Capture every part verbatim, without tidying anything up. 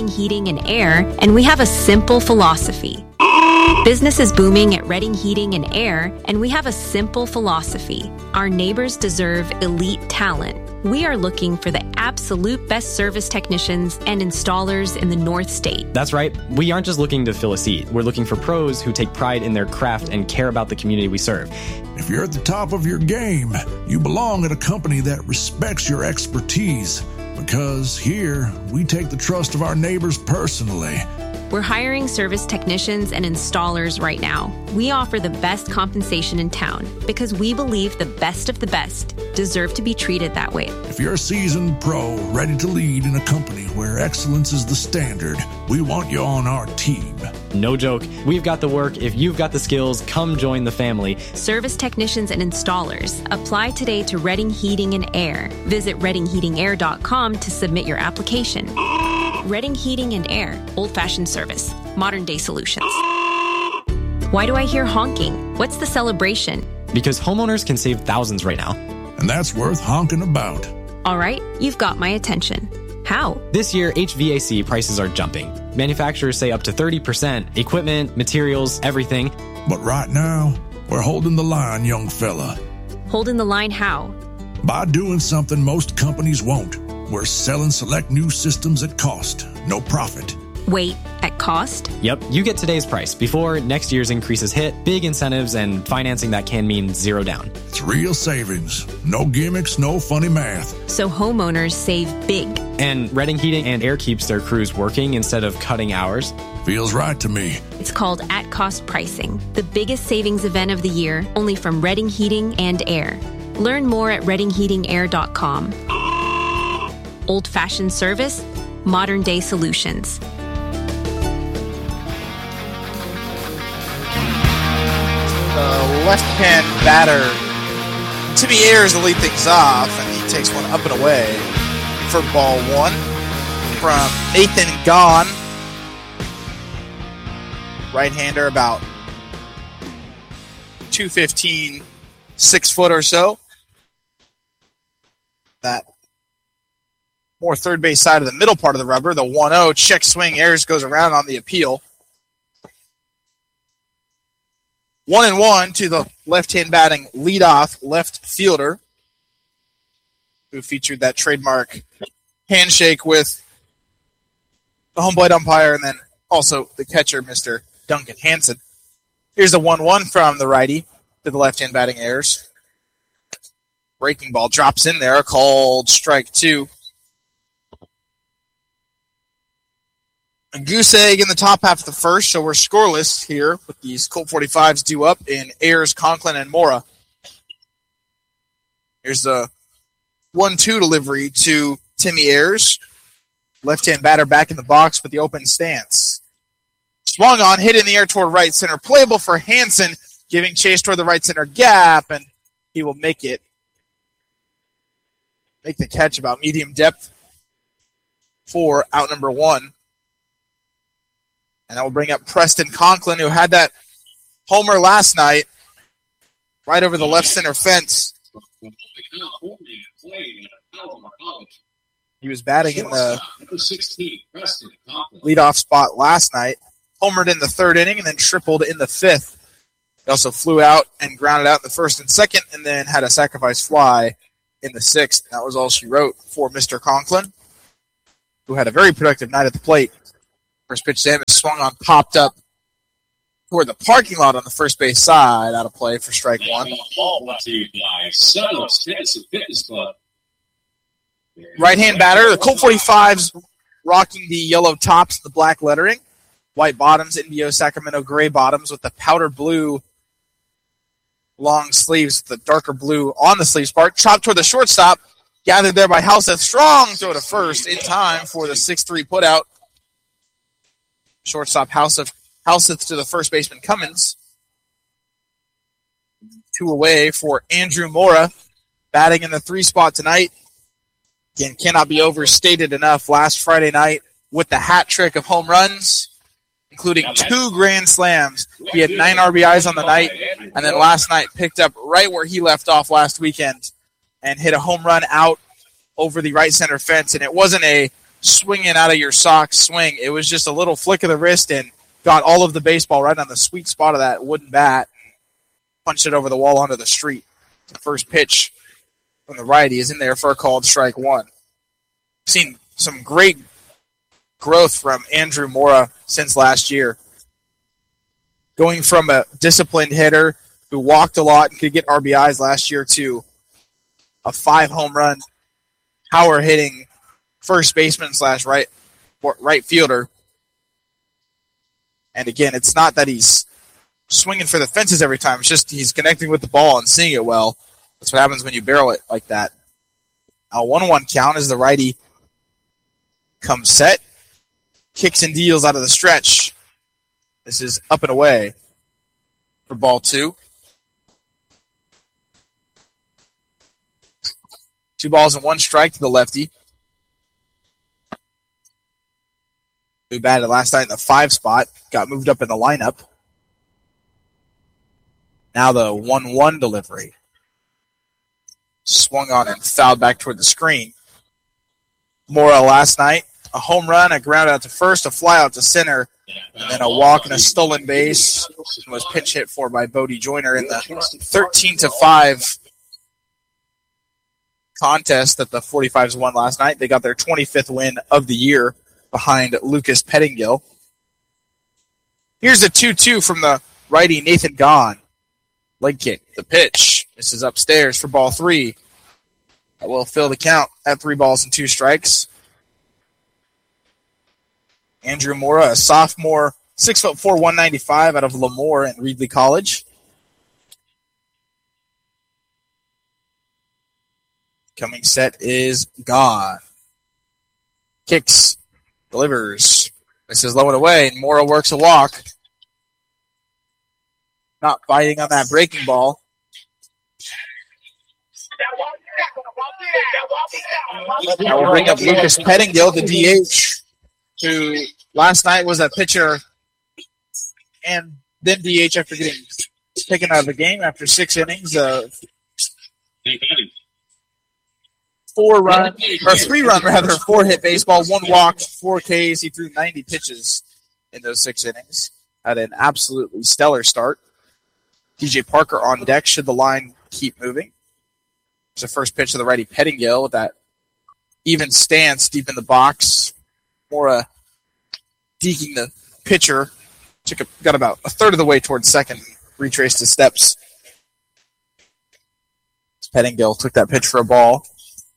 Redding Heating and Air, and we have a simple philosophy. Business is booming at Redding Heating and Air, and we have a simple philosophy. Our neighbors deserve elite talent. We are looking for the absolute best service technicians and installers in the North State. That's right. We aren't just looking to fill a seat. We're looking for pros who take pride in their craft and care about the community we serve. If you're at the top of your game, you belong at a company that respects your expertise. Because here, we take the trust of our neighbors personally. We're hiring service technicians and installers right now. We offer the best compensation in town because we believe the best of the best deserve to be treated that way. If you're a seasoned pro ready to lead in a company where excellence is the standard, we want you on our team. No joke. We've got the work. If you've got the skills, come join the family. Service technicians and installers. Apply today to Redding Heating and Air. Visit redding heating air dot com to submit your application. Redding Heating and Air. Old-fashioned service. Modern-day solutions. Why do I hear honking? What's the celebration? Because homeowners can save thousands right now. And that's worth honking about. All right, you've got my attention. How? This year, H V A C prices are jumping. Manufacturers say up to thirty percent. Equipment, materials, everything. But right now, we're holding the line, young fella. Holding the line how? By doing something most companies won't. We're selling select new systems at cost, no profit. Wait, at cost? Yep, you get today's price before next year's increases hit, big incentives, and financing that can mean zero down. It's real savings. No gimmicks, no funny math. So homeowners save big. And Redding Heating and Air keeps their crews working instead of cutting hours. Feels right to me. It's called at-cost pricing, the biggest savings event of the year, only from Redding Heating and Air. Learn more at redding heating air dot com. Old-fashioned service, modern-day solutions. The left-hand batter, Timmy Ayers, to lead things off, and he takes one up and away for ball one from Nathan Gahn. Right-hander, about two fifteen, six foot or so. That more third base side of the middle part of the rubber. The one oh, check swing, Ayers goes around on the appeal. One and one to the left-hand batting leadoff left fielder, who featured that trademark handshake with the home plate umpire and then also the catcher, Mister Duncan Hansen. Here's the one one from the righty to the left-hand batting Ayers. Breaking ball drops in there, called strike two. A goose egg in the top half of the first, so we're scoreless here with these Colt forty-fives due up in Ayers, Conklin, and Mora. Here's the one two delivery to Timmy Ayers. Left-hand batter back in the box with the open stance. Swung on, hit in the air toward right center. Playable for Hansen, giving chase toward the right center gap, and he will make it. Make the catch about medium depth for out number one. And that will bring up Preston Conklin, who had that homer last night right over the left center fence. He was batting in the leadoff spot last night. Homered in the third inning and then tripled in the fifth. He also flew out and grounded out in the first and second and then had a sacrifice fly in the sixth. That was all she wrote for Mister Conklin, who had a very productive night at the plate. First pitch to him is swung on, popped up toward the parking lot on the first base side, out of play for strike one. Right-hand batter, the Colt forty-fives rocking the yellow tops, the black lettering, white bottoms, N B O Sacramento gray bottoms with the powder blue long sleeves, the darker blue on the sleeves part. Chopped toward the shortstop, gathered there by Halseth. Strong throw to first in time for the six three putout. Shortstop Halseth, Halseth to the first baseman Cummins. Two away for Andrew Mora, batting in the three spot tonight. Again, cannot be overstated enough. Last Friday night with the hat trick of home runs, including two grand slams. He had nine R B Is on the night, and then last night picked up right where he left off last weekend and hit a home run out over the right center fence. And it wasn't a swinging out of your socks swing. It was just a little flick of the wrist and got all of the baseball right on the sweet spot of that wooden bat. Punched it over the wall onto the street. The first pitch from the righty is in there for a called strike one. Seen some great growth from Andrew Mora since last year. Going from a disciplined hitter who walked a lot and could get R B Is last year to a five home run power hitting first baseman slash right right fielder. And again, it's not that he's swinging for the fences every time. It's just he's connecting with the ball and seeing it well. That's what happens when you barrel it like that. A one one count as the righty comes set, kicks and deals out of the stretch. This is up and away for ball two. Two balls and one strike to the lefty, who batted last night in the five spot, got moved up in the lineup. Now the one one delivery. Swung on and fouled back toward the screen. Mora last night, a home run, a ground out to first, a fly out to center, and then a walk and a stolen base, and was pinch hit for by Bodie Joyner in the thirteen to five contest that the forty-fives won last night. They got their twenty-fifth win of the year behind Lucas Pettingill. Here's a two two from the righty Nathan Gahn. Leg kick, the pitch. This is upstairs for ball three. That will fill the count at three balls and two strikes. Andrew Mora, a sophomore, six foot four, one ninety-five out of Lemoore and Reedley College. Coming set is Gahn. Kicks, delivers. This is low and away, and Mora works a walk. Not biting on that breaking ball. Now we'll bring up Lucas Pettingill, the D H, who last night was a pitcher and then D H after getting taken out of the game after six innings. Uh, four run, or three run rather, four hit baseball, one walk, four Ks. He threw ninety pitches in those six innings. Had an absolutely stellar start. T J Parker on deck should the line keep moving. It's the first pitch of the righty Pettingill with that even stance deep in the box. Mora deking the pitcher. Took a, got about a third of the way towards second. Retraced his steps. Pettingill took that pitch for a ball.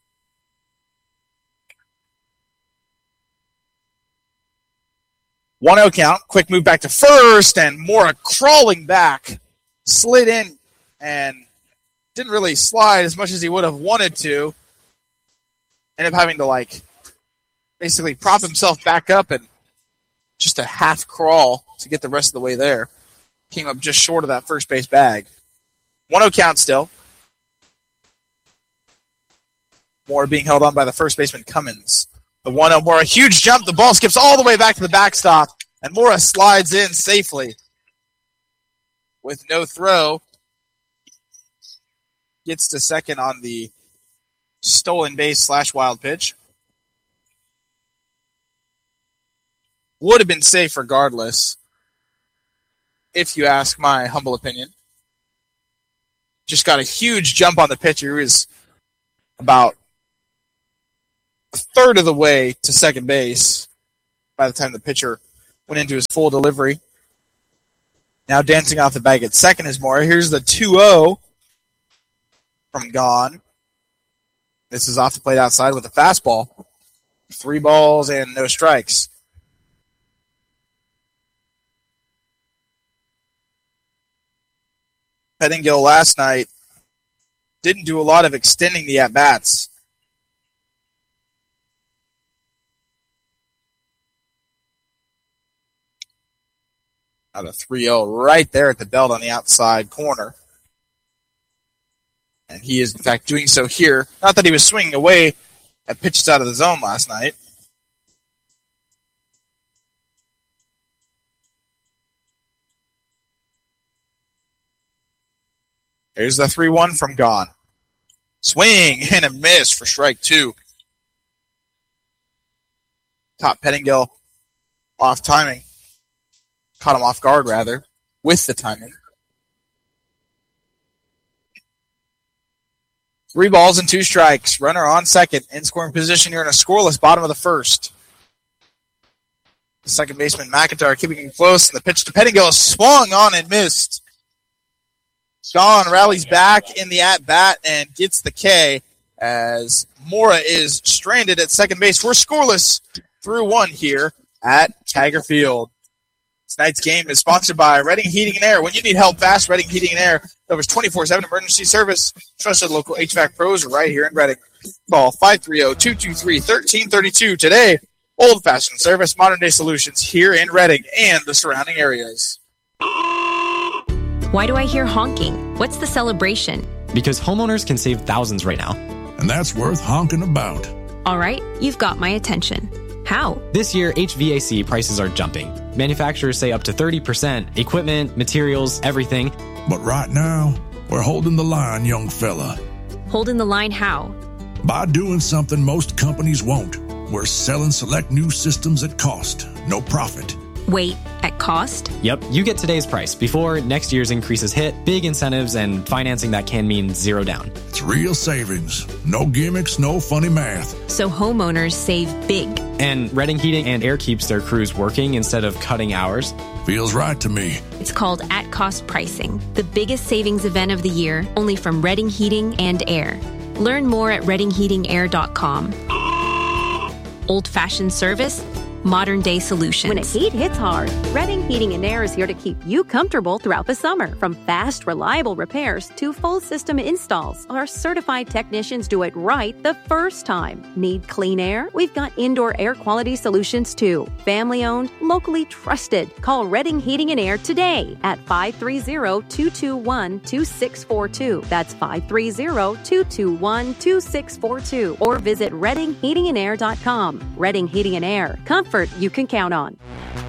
one oh count. Quick move back to first, and Mora crawling back. Slid in and didn't really slide as much as he would have wanted to. Ended up having to, like, basically prop himself back up and just a half crawl to get the rest of the way there. Came up just short of that first base bag. one oh count still. Mora being held on by the first baseman Cummins. The one oh Mora, huge jump. The ball skips all the way back to the backstop, and Mora slides in safely with no throw. Gets to second on the stolen base slash wild pitch. Would have been safe regardless, if you ask my humble opinion. Just got a huge jump on the pitcher. He was about a third of the way to second base by the time the pitcher went into his full delivery. Now dancing off the bag at second is Mora. Here's the two oh from Gahn. This is off the plate outside with a fastball. Three balls and no strikes. Pettingill last night didn't do a lot of extending the at-bats. Now the three oh right there at the belt on the outside corner. And he is, in fact, doing so here. Not that he was swinging away at pitches out of the zone last night. Here's the three one from Gahn. Swing and a miss for strike two. caught Pettingill off timing. Caught him off guard, rather, with the timing. Three balls and two strikes. Runner on second. In scoring position here in a scoreless bottom of the first. The second baseman, McIntyre, keeping him close. And the pitch to Pettingill is swung on and missed. Gone rallies back in the at-bat and gets the K as Mora is stranded at second base. We're scoreless through one here at Tiger Field. Tonight's game is sponsored by Reading Heating and Air. When you need help fast, Reading Heating and Air offers twenty-four seven emergency service. Trusted local H V A C pros right here in Reading. Call five three zero, two two three, one three three two today. Old-fashioned service, modern-day solutions here in Reading and the surrounding areas. Why do I hear honking? What's the celebration? Because homeowners can save thousands right now. And that's worth honking about. All right, you've got my attention. How? This year, H V A C prices are jumping. Manufacturers say up to thirty percent. Equipment, materials, everything. But right now, we're holding the line, young fella. Holding the line how? By doing something most companies won't. We're selling select new systems at cost, no profit. Wait, at cost? Yep, you get today's price before next year's increases hit, big incentives, and financing that can mean zero down. It's real savings. No gimmicks, no funny math. So homeowners save big. And Reading Heating and Air keeps their crews working instead of cutting hours. Feels right to me. It's called at-cost pricing, the biggest savings event of the year, only from Reading Heating and Air. Learn more at reading heating air dot com. Old-fashioned service, modern-day solutions. When a heat hits hard, Reading Heating and Air is here to keep you comfortable throughout the summer. From fast, reliable repairs to full system installs, our certified technicians do it right the first time. Need clean air? We've got indoor air quality solutions too. Family-owned, locally trusted. Call Reading Heating and Air today at five three zero, two two one, two six four two. That's five three zero, two two one, two six four two. Or visit reading heating and air dot com. Reading Heating and Air. Comfort you can count on.